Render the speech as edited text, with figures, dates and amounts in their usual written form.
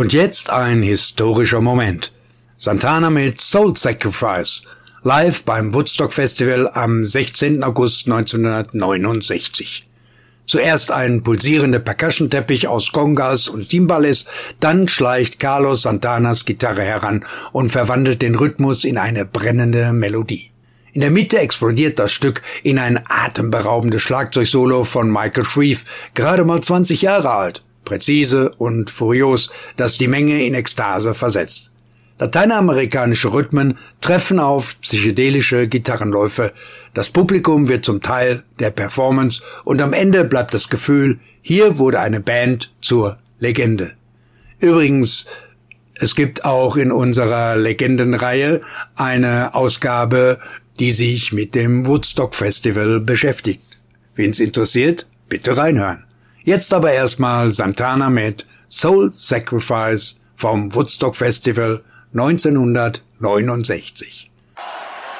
Und jetzt ein historischer Moment. Santana mit Soul Sacrifice, live beim Woodstock Festival am 16. August 1969. Zuerst ein pulsierender Percussion-Teppich aus Congas und Timbales, dann schleicht Carlos Santanas Gitarre heran und verwandelt den Rhythmus in eine brennende Melodie. In der Mitte explodiert das Stück in ein atemberaubendes Schlagzeugsolo von Michael Shrieve, gerade mal 20 Jahre alt, präzise und furios, das die Menge in Ekstase versetzt. Lateinamerikanische Rhythmen treffen auf psychedelische Gitarrenläufe. Das Publikum wird zum Teil der Performance und am Ende bleibt das Gefühl, hier wurde eine Band zur Legende. Übrigens, es gibt auch in unserer Legendenreihe eine Ausgabe, die sich mit dem Woodstock Festival beschäftigt. Wen's interessiert, bitte reinhören. Jetzt aber erstmal Santana mit Soul Sacrifice vom Woodstock Festival 1969.